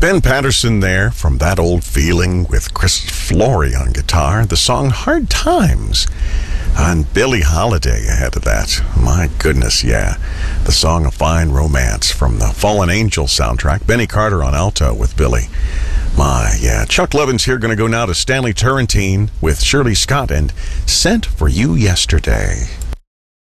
Ben Patterson there from That Old Feeling with Chris Flory on guitar. The song Hard Times. And Billie Holiday ahead of that. My goodness, yeah. The song A Fine Romance from the Fallen Angel soundtrack. Benny Carter on alto with Billie. My, yeah. Chuck Levin's here. Going to go now to Stanley Turrentine with Shirley Scott and Sent for You Yesterday.